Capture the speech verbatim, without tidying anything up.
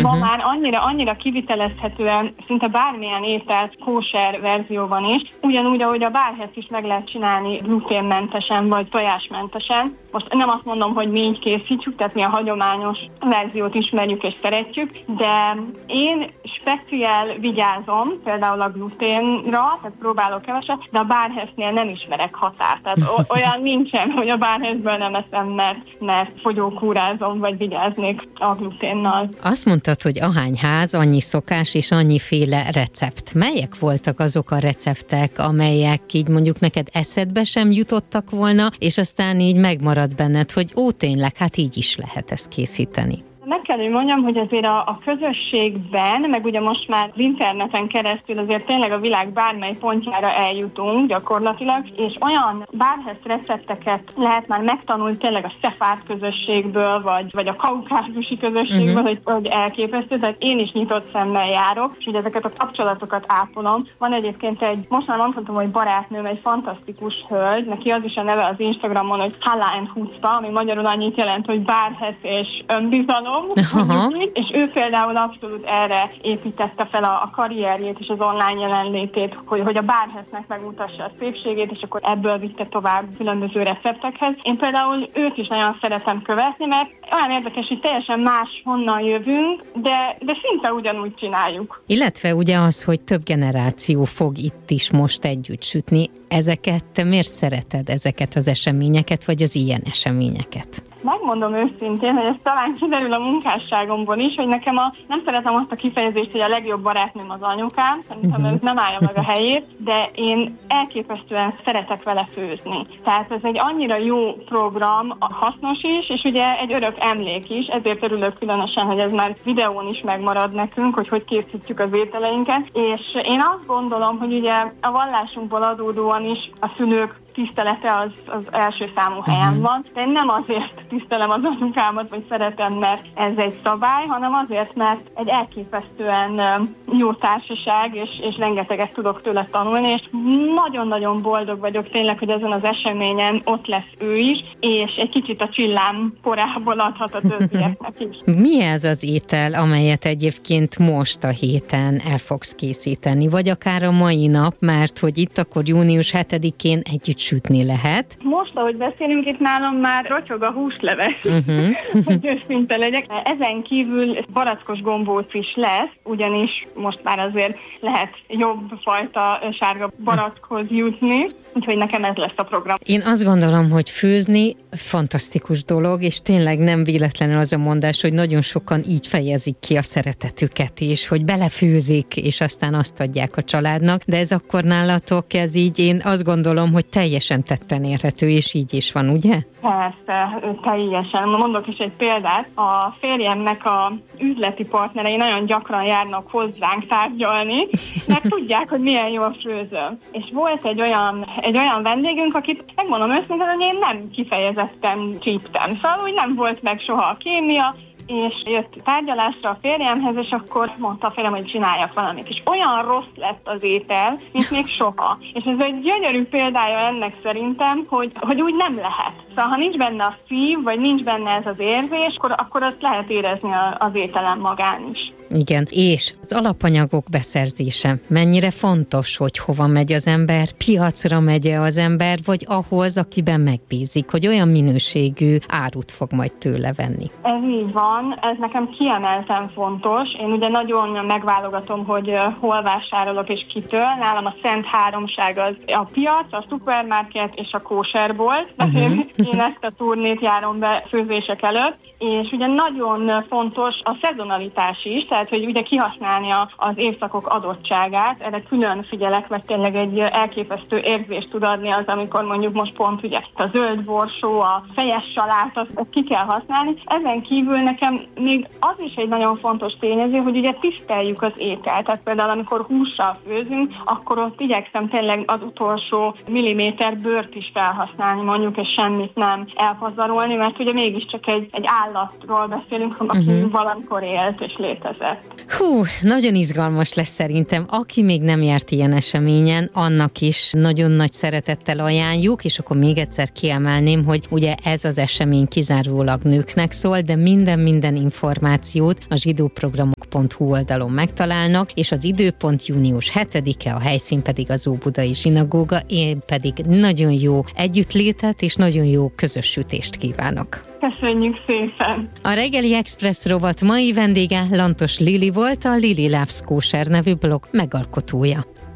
Ma uh-huh. már annyira, annyira kivitelezhetően szinte bármilyen étel kóser verzióban is, ugyanúgy, ahogy a bárhez is meg lehet csinálni gluténmentesen vagy tojásmentesen. Most nem azt mondom, hogy mi így készítjük, tehát mi a hagyományos verziót ismerjük és szeretjük, de én speciál vigyázom például a gluténra, tehát próbálok keveset, de a bárheznél nem ismerek határt. Tehát olyan nincsen, hogy a bárhezből nem eszem, mert, mert fogyókúrázom, vagy vigyáznék a gluténnal. Azt mondtad, hogy ahány ház, annyi szokás és annyiféle recept. Melyek voltak azok a receptek, amelyek így mondjuk neked eszedbe sem jutottak volna, és aztán így megmarad benned, hogy ó, tényleg, hát így is lehet ezt készíteni? Meg kell, hogy mondjam, hogy azért a, a közösségben, meg ugye most már az interneten keresztül azért tényleg a világ bármely pontjára eljutunk gyakorlatilag, és olyan bárhez recepteket lehet már megtanulni tényleg a szefárd közösségből, vagy, vagy a kaukázusi közösségből, uh-huh. hogy, hogy elképesztő, tehát én is nyitott szemmel járok, és ugye ezeket a kapcsolatokat ápolom. Van egyébként egy, most már mondhatom, hogy barátnőm, egy fantasztikus hölgy, neki az is a neve az Instagramon, hogy Halla and Huszpa, ami magyarul annyit jelent, hogy bárhez és önbizalom. És ő például abszolút erre építette fel a, a karrierjét és az online jelenlétét, hogy, hogy a bárheznek megmutassa a szépségét, és akkor ebből vitte tovább különböző receptekhez. Én például őt is nagyon szeretem követni, mert olyan érdekes, hogy teljesen más honnan jövünk, de, de szinte ugyanúgy csináljuk. Illetve ugye az, hogy több generáció fog itt is most együtt sütni. Ezeket te miért szereted, ezeket az eseményeket, vagy az ilyen eseményeket? Megmondom őszintén, hogy ez talán kiderül a munkásságomból is, hogy nekem a, nem szeretem azt a kifejezést, hogy a legjobb barátnőm az anyukám, szerintem ez nem állja meg a helyét, de én elképesztően szeretek vele főzni. Tehát ez egy annyira jó program, hasznos is, és ugye egy örök emlék is, ezért örülök különösen, hogy ez már videón is megmarad nekünk, hogy hogy készítjük az ételeinket, és én azt gondolom, hogy ugye a vallásunkból adódóan is a szülők tisztelete az, az első számú helyen van, de én nem azért tisztelem az anyukámat, vagy szeretem, mert ez egy szabály, hanem azért, mert egy elképesztően jó társaság, és, és rengeteget tudok tőle tanulni, és nagyon-nagyon boldog vagyok tényleg, hogy ezen az eseményen ott lesz ő is, és egy kicsit a csillám porából adhat a többieknek is. Mi ez az étel, amelyet egyébként most a héten el fogsz készíteni, vagy akár a mai nap, mert hogy itt akkor június hetedikén együtt sütni lehet? Most, ahogy beszélünk, itt nálam már rotyog a húsleves, uh-huh. hogy őszinte legyek. Ezen kívül barackos gombóc is lesz, ugyanis most már azért lehet jobb fajta sárga barackhoz jutni, úgyhogy nekem ez lesz a program. Én azt gondolom, hogy főzni fantasztikus dolog, és tényleg nem véletlenül az a mondás, hogy nagyon sokan így fejezik ki a szeretetüket is, hogy belefőzik, és aztán azt adják a családnak, de ez akkor nálatok, ez így, én azt gondolom, hogy teljesen tetten érhető, és így is van, ugye? Persze, teljesen. Mondok is egy példát. A férjemnek a üzleti partnerei nagyon gyakran járnak hozzánk tárgyalni, mert tudják, hogy milyen jól főzöm. És volt egy olyan, egy olyan vendégünk, akit megmondom őszintén, hogy én nem kifejezetten csíptem. Szóval úgy nem volt meg soha a kémia, és jött tárgyalásra a férjemhez, és akkor mondta a férjem, hogy csináljak valamit. És olyan rossz lett az étel, mint még soha. És ez egy gyönyörű példája ennek szerintem, hogy, hogy úgy nem lehet. Szóval ha nincs benne a szív, vagy nincs benne ez az érzés, akkor, akkor azt lehet érezni az ételem magán is. Igen, és az alapanyagok beszerzése mennyire fontos, hogy hova megy az ember, piacra megy-e az ember, vagy ahhoz, akiben megbízik, hogy olyan minőségű árut fog majd tőle venni. Ez így van, ez nekem kiemelten fontos. Én ugye nagyon megválogatom, hogy hol vásárolok és kitől. Nálam a szent háromság az a piac, a szupermarket és a kóserbolt. Uh-huh. Én ezt a turnét járom be főzések előtt, és ugye nagyon fontos a szezonalitás is, tehát hogy ugye kihasználni az évszakok adottságát, erre külön figyelek, mert tényleg egy elképesztő érzést tud adni az, amikor mondjuk most pont ugye a zöld borsó, a fejes salát, azt, azt ki kell használni. Ezen kívül nekem még az is egy nagyon fontos tényező, hogy ugye tiszteljük az ételt, tehát például amikor hússal főzünk, akkor ott igyekszem tényleg az utolsó milliméter bőrt is felhasználni mondjuk, és semmit nem elpazarolni, mert ugye mégiscsak egy, egy állatról beszélünk, aki uh-huh. valamikor élt és létezett. Hú, nagyon izgalmas lesz szerintem. Aki még nem járt ilyen eseményen, annak is nagyon nagy szeretettel ajánljuk, és akkor még egyszer kiemelném, hogy ugye ez az esemény kizárólag nőknek szól, de minden minden minden információt a zsidóprogramok pont hu oldalon megtalálnak, és az időpont június hetedike, a helyszín pedig az Óbudai Zsinagóga, én pedig nagyon jó együttlétet és nagyon jó közös sütést kívánok. Köszönjük szépen! A Reggeli Express rovat mai vendége Lantos Lili volt, a Lili Loves Kosher nevű blog megalkotója.